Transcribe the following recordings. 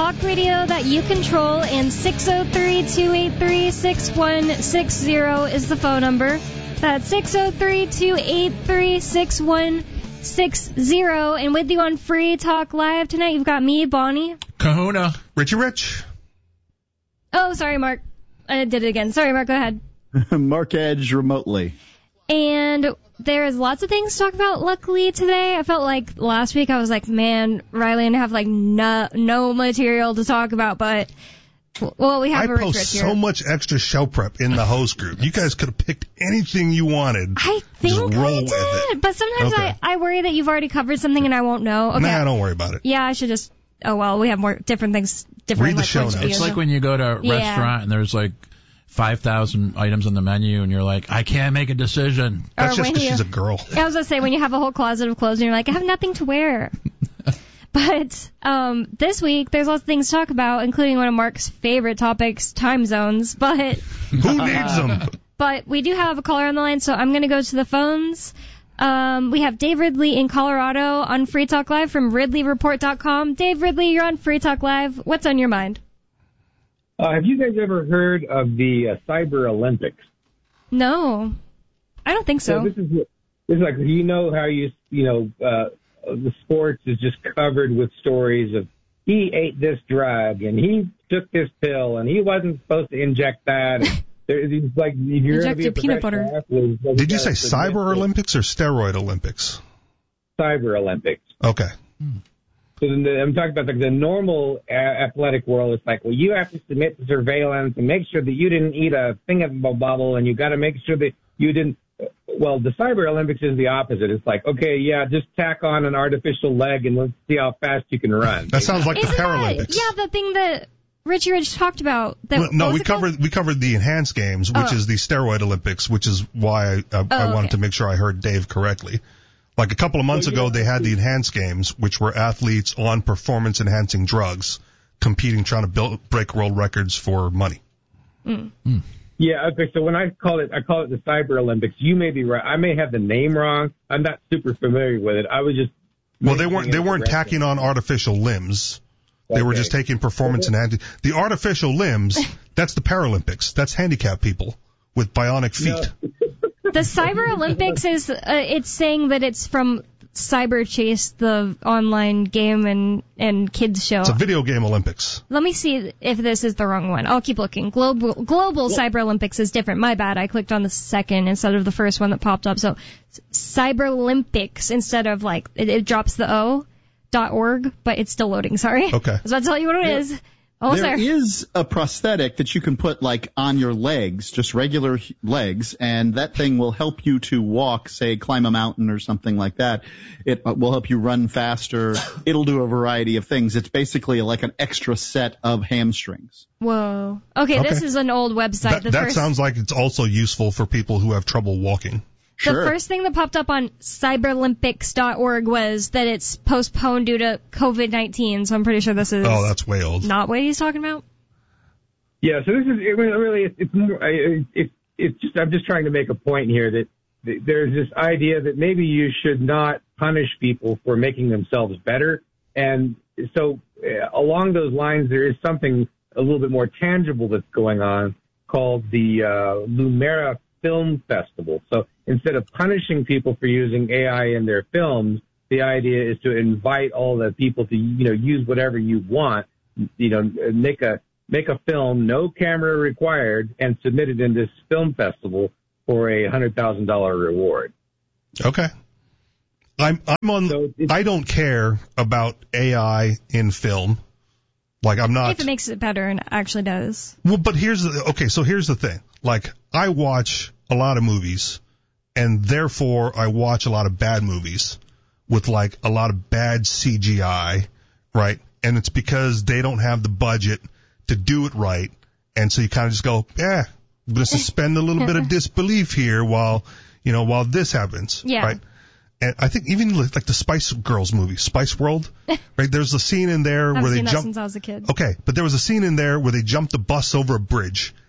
talk radio that you control, and 603-283-6160 is the phone number. That's 603-283-6160. And with you on Free Talk Live tonight, you've got me, Bonnie. Kahuna. Richie Rich. Oh, sorry, Mark. I did it again. Sorry, Mark, go ahead. Mark Edge remotely. And there's lots of things to talk about, luckily, today. I felt like last week I was like, man, Riley and I have like no material to talk about, but, well, we have a Rich post here. So much extra show prep in the host group. You guys could have picked anything you wanted. I think I did, but sometimes I worry that you've already covered something and I won't know. Okay. Nah, don't worry about it. Yeah, I should just, oh, well, we have more different things, different Read the show notes. It's like when you go to a restaurant and there's like 5,000 items on the menu, and you're like, I can't make a decision. That's just because she's a girl. I was going to say, when you have a whole closet of clothes and you're like, I have nothing to wear. But this week, there's lots of things to talk about, including one of Mark's favorite topics, time zones. But who needs them? But we do have a caller on the line, so I'm going to go to the phones. We have Dave Ridley in Colorado on Free Talk Live from RidleyReport.com. Dave Ridley, you're on Free Talk Live. What's on your mind? Have you guys ever heard of the Cyber Olympics? No, I don't think so. This is like, you know how the sports is just covered with stories of he ate this drug and he took this pill and he wasn't supposed to inject that. And it's like, if you're going to be a peanut butter. Athlete, did you say Cyber Olympics or Steroid Olympics? Cyber Olympics. Okay. So I'm talking about the normal athletic world. It's like, well, you have to submit to surveillance and make sure that you didn't eat a thing of a bubble, and you got to make sure that you didn't. Well, the Cyber Olympics is the opposite. It's like, okay, yeah, just tack on an artificial leg and let's see how fast you can run. That sounds like Isn't the Paralympics. The thing that Richie Rich talked about. We covered the enhanced games, which is the Steroid Olympics, which is why I wanted to make sure I heard Dave correctly. Like a couple of months ago, they had the enhanced games, which were athletes on performance-enhancing drugs competing, trying to break world records for money. Yeah, okay, so when I call it the Cyber Olympics. You may be right. I may have the name wrong. I'm not super familiar with it. I was just... Well, they weren't tacking on artificial limbs. They were just taking performance-enhancing... The artificial limbs, that's the Paralympics. That's handicapped people with bionic feet. No. The Cyber Olympics is, it's saying that it's from Cyber Chase, the online game and kids show. It's a video game Olympics. Let me see if this is the wrong one. I'll keep looking. Global Cyber Olympics is different. My bad. I clicked on the second instead of the first one that popped up. So Cyber Olympics instead of it drops the .org, but it's still loading. Sorry. Okay. I was about to tell you what it is. There is a prosthetic that you can put on your legs, just regular legs, and that thing will help you to walk, say, climb a mountain or something like that. It will help you run faster. It'll do a variety of things. It's basically like an extra set of hamstrings. Whoa. Okay, this is an old website. That sounds like it's also useful for people who have trouble walking. The first thing that popped up on cyberolympics.org was that it's postponed due to COVID-19, so I'm pretty sure this is... Oh, that's way old. Not what he's talking about? Yeah, so this is it's just, I'm just trying to make a point here that there's this idea that maybe you should not punish people for making themselves better. And so along those lines, there is something a little bit more tangible that's going on called the Lumera Film Festival. So instead of punishing people for using AI in their films, the idea is to invite all the people to, use whatever you want, make a film, no camera required, and submit it in this film festival for a $100,000 reward. Okay. I don't care about AI in film. Like, I'm not... If it makes it better, and it actually does. Well, but here's the thing. Like, I watch a lot of movies, and therefore I watch a lot of bad movies with, like, a lot of bad CGI, right? And it's because they don't have the budget to do it right. And so you kind of just go, I'm going to suspend a little bit of disbelief here while this happens. Yeah. Right? And I think even like the Spice Girls movie, Spice World, right? There's a scene in there where they jump. Since I was a kid. Okay, but there was a scene in there where they jumped the bus over a bridge,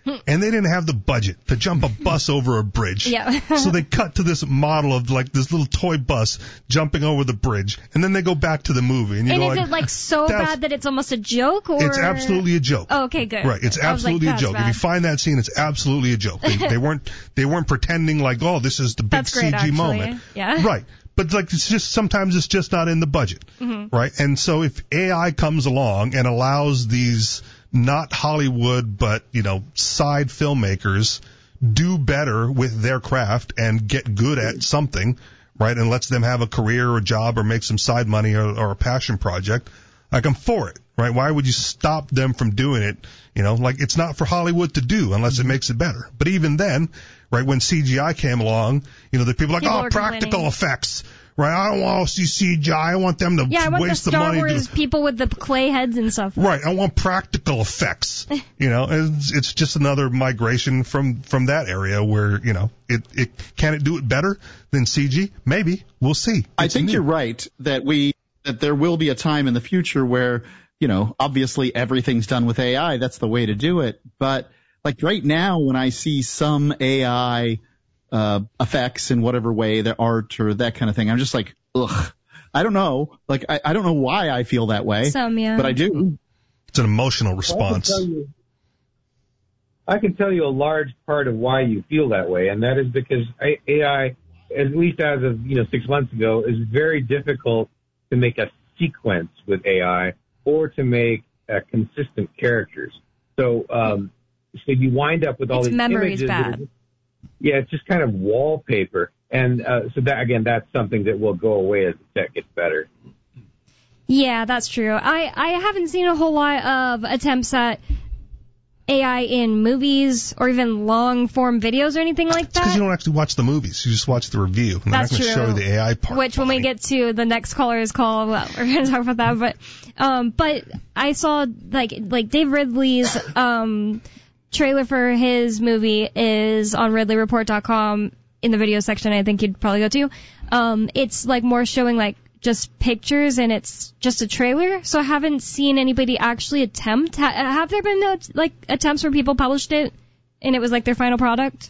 and they didn't have the budget to jump a bus over a bridge. Yeah. So they cut to this model of like this little toy bus jumping over the bridge, and then they go back to the movie. And, is it like so bad that it's almost a joke? Or? It's absolutely a joke. Oh, okay, good. Right, it's absolutely a joke. If you find that scene, it's absolutely a joke. They weren't pretending like, oh, this is the big That's great, CG actually. moment. Yeah. Right. But like sometimes it's just not in the budget, right? And so if AI comes along and allows these not Hollywood but side filmmakers do better with their craft and get good at something, right, and lets them have a career or a job or make some side money or a passion project, like I'm for it, right? Why would you stop them from doing it? Like it's not for Hollywood to do unless it makes it better. But even then, right, when CGI came along, the people like, oh, practical effects, right? I don't want to see CGI. I want them to waste the money. I want the Star Wars people with the clay heads and stuff. Right. I want practical effects. It's just another migration from that area where, it can it do it better than CG? Maybe. We'll see. I think you're right that there will be a time in the future where, obviously everything's done with AI. That's the way to do it. But like right now, when I see some AI effects in whatever way, the art or that kind of thing, I'm just like, ugh. I don't know. Like, I don't know why I feel that way. But I do. It's an emotional response. I can tell you a large part of why you feel that way, and that is because AI, at least as of 6 months ago, is very difficult to make a sequence with AI or to make consistent characters. So you wind up with all these images. Bad. It's just kind of wallpaper. And so that's something that will go away as the tech gets better. Yeah, that's true. I haven't seen a whole lot of attempts at AI in movies or even long-form videos or anything like that. Because you don't actually watch the movies. You just watch the review. And that's they're not going to show you the AI part. Which, when we get to the next caller's call, well, we're going to talk about that. But I saw, like Dave Ridley's trailer for his movie is on RidleyReport.com in the video section. I think you'd probably go to. It's like more showing like just pictures, and it's just a trailer. So I haven't seen anybody actually attempt. Have there been attempts where people published it and it was like their final product?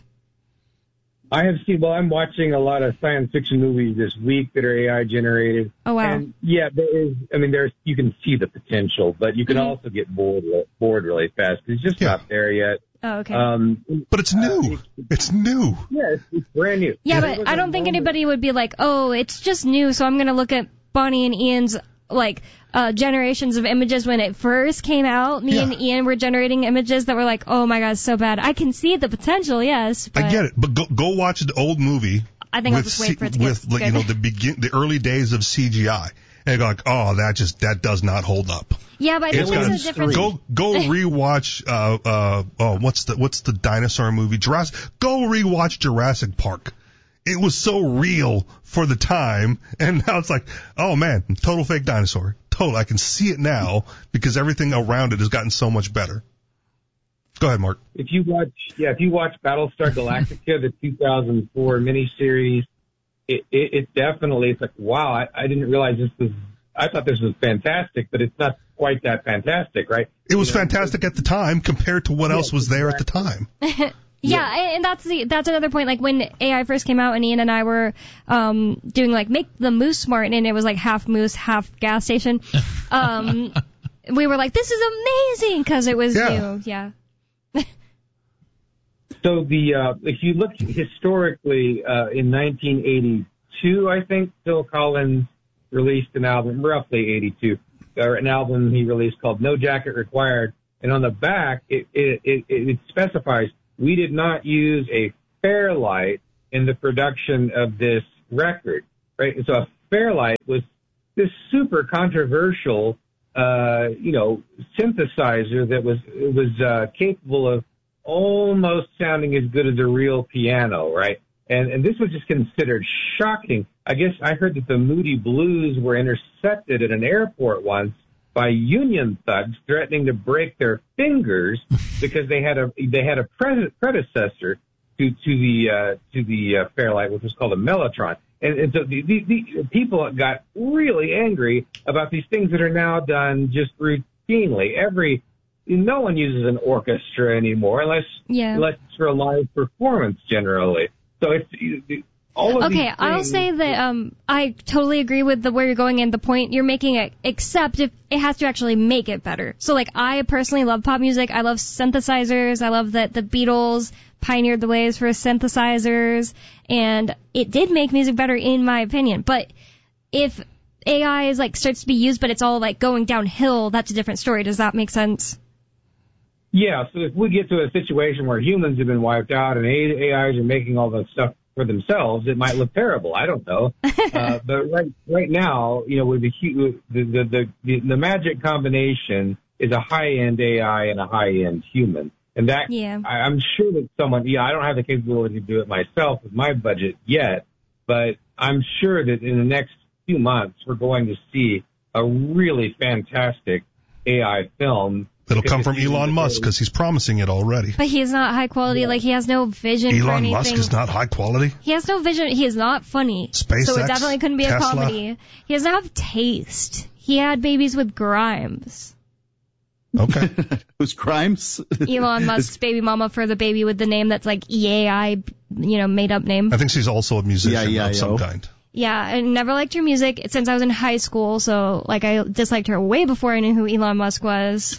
I have seen. Well, I'm watching a lot of science fiction movies this week that are AI generated. Oh wow! And yeah, there is. I mean, you can see the potential, but you can also get bored really fast. It's just not there yet. Oh, okay. But it's new. It's new. Yeah, it's brand new. Yeah, but I don't think anybody would be like, oh, it's just new, so I'm going to look at Bonnie and Ian's, generations of images when it first came out. Me and Ian were generating images that were like, oh my god, so bad. I can see the potential, yes. But I get it, but go watch the old movie. I think I'll just wait for it to get good. the early days of CGI. And go like, oh, that does not hold up. Yeah, but I think there's a difference. Go rewatch what's the dinosaur movie? Jurassic. Go rewatch Jurassic Park. It was so real for the time, and now it's like, oh man, total fake dinosaur. Total. I can see it now because everything around it has gotten so much better. Go ahead, Mark. If you watch Battlestar Galactica, the 2004 miniseries, it definitely, it's like, wow, I didn't realize I thought this was fantastic, but it's not quite that fantastic, right? It was fantastic at the time compared to what else was there at the time. Yeah, and that's another point. Like when AI first came out, and Ian and I were doing like make the moose smart, and it was like half moose, half gas station. We were like, this is amazing because it was new. Yeah. So if you look historically, in 1982, I think Phil Collins released an album, roughly 82, an album he released called No Jacket Required. And on the back, it specifies, we did not use a Fairlight in the production of this record, right? So a Fairlight was this super controversial, synthesizer that was capable of almost sounding as good as a real piano, right? And this was just considered shocking. I guess I heard that the Moody Blues were intercepted at an airport once by Union thugs threatening to break their fingers because they had a predecessor to the Fairlight, which was called a Mellotron. And so the people got really angry about these things that are now done just routinely. Every no one uses an orchestra anymore unless it's for a live performance generally. So it's all of these things. I'll say that I totally agree with where you're going and the point you're making, except if it has to actually make it better. So, like, I personally love pop music. I love synthesizers. I love that the Beatles pioneered the ways for synthesizers, and it did make music better, in my opinion. But if AI is starts to be used, but it's all going downhill, that's a different story. Does that make sense? Yeah, so if we get to a situation where humans have been wiped out and AIs are making all the stuff for themselves, it might look terrible. I don't know. But right now, with the magic combination is a high-end AI and a high-end human. And that, I'm sure that someone, I don't have the capability to do it myself with my budget yet, but I'm sure that in the next few months, we're going to see a really fantastic AI film. It'll come from Elon Musk because he's promising it already. But he's not high quality. Yeah. He has no vision for anything. Elon Musk is not high quality? He has no vision. He is not funny. SpaceX, so it definitely couldn't be Tesla. A comedy. He doesn't have taste. He had babies with Grimes. Okay. Who's Grimes? Elon Musk's baby mama for the baby with the name that's EAI, made up name. I think she's also a musician of some kind. Yeah, I never liked her music since I was in high school, so I disliked her way before I knew who Elon Musk was.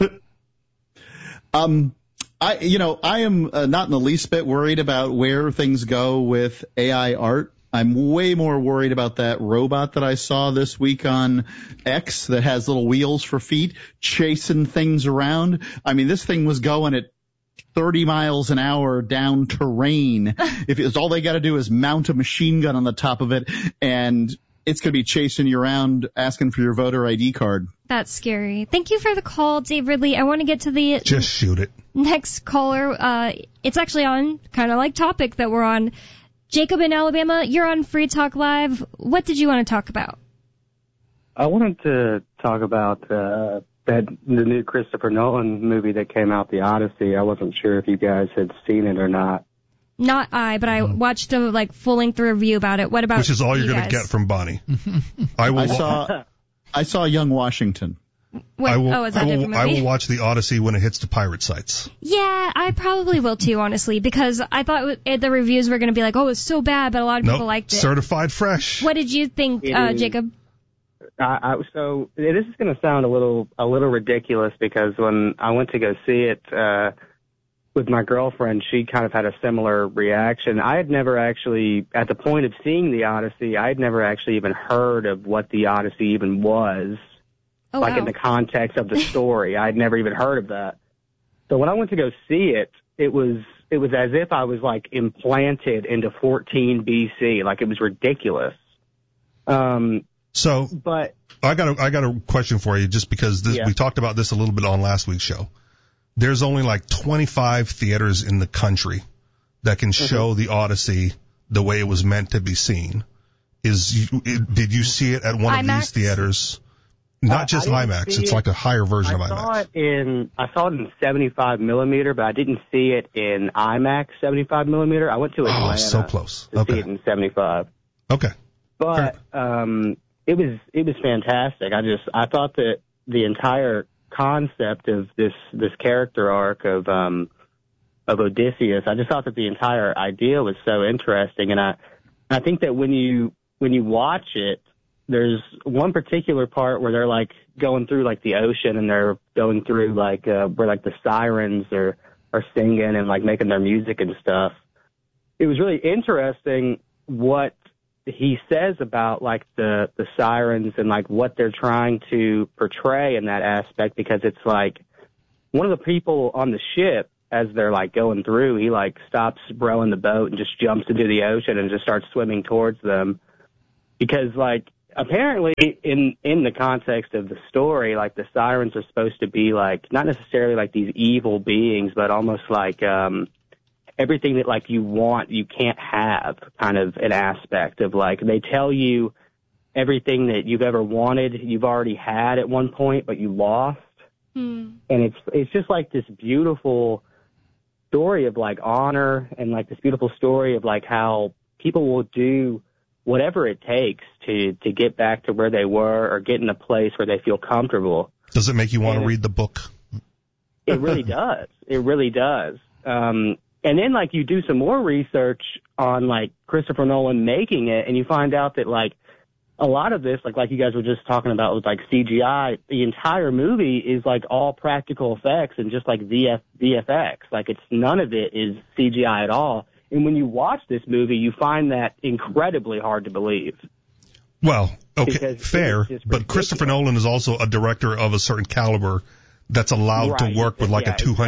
I am not in the least bit worried about where things go with AI art. I'm way more worried about that robot that I saw this week on X that has little wheels for feet chasing things around. I mean, this thing was going at 30 miles an hour down terrain. If it's all they got to do is mount a machine gun on the top of it, and it's going to be chasing you around asking for your voter ID card. That's scary. Thank you for the call, Dave Ridley. I want to get to the just shoot it. Next caller. It's actually on kind of topic that we're on. Jacob in Alabama, you're on Free Talk Live. What did you want to talk about? I wanted to talk about the new Christopher Nolan movie that came out, The Odyssey. I wasn't sure if you guys had seen it or not. Not I, but I watched a full-length review about it. What about Which is all you're going to get from Bonnie. I saw Young Washington. I will watch The Odyssey when it hits the pirate sites. Yeah, I probably will too, honestly, because I thought the reviews were going to be it's so bad, but a lot of people liked it. Certified fresh. What did you think, Jacob? So this is going to sound a little ridiculous because when I went to go see it with my girlfriend, she kind of had a similar reaction. I had never actually, at the point of seeing The Odyssey, I had never actually even heard of what The Odyssey even was. Oh, wow. In the context of the story. I'd never even heard of that. So when I went to go see it, it was as if I was implanted into 14 BC. It was ridiculous. But I got a question for you, just because we talked about this a little bit on last week's show. There's only 25 theaters in the country that can show The Odyssey the way it was meant to be seen. Did you see it at one of these theaters? Not just IMAX. It's a higher version of IMAX. I saw it in 75 millimeter, but I didn't see it in IMAX 75 millimeter. I went to Atlanta. Oh, so close. To see it in 75. Okay. But it was fantastic. I thought that the entire concept of this character arc of Odysseus, I just thought that the entire idea was so interesting, and I think that when you watch it, there's one particular part where they're going through the ocean, and they're going through where the sirens are singing and making their music and stuff. It was really interesting what he says about the sirens and what they're trying to portray in that aspect, because it's one of the people on the ship, as they're going through, he stops rowing the boat and just jumps into the ocean and just starts swimming towards them, because apparently in the context of the story, the sirens are supposed to be not necessarily these evil beings, but almost everything that you want you can't have, kind of an aspect of they tell you everything that you've ever wanted you've already had at one point but you lost. And it's just this beautiful story of honor, and this beautiful story of how people will do whatever it takes to get back to where they were or get in a place where they feel comfortable. Does it make you want to read the book? It really does. It really does. And then, like, you do some more research on, like, Christopher Nolan making it, and you find out that, like, a lot of this, like you guys were just talking about with, like, CGI, the entire movie is, like, all practical effects and just, like, VFX. Like, none of it is CGI at all. And when you watch this movie, you find that incredibly hard to believe. Well, okay, Because fair, it's but Christopher Nolan is also a director of a certain caliber that's allowed to work with like a 200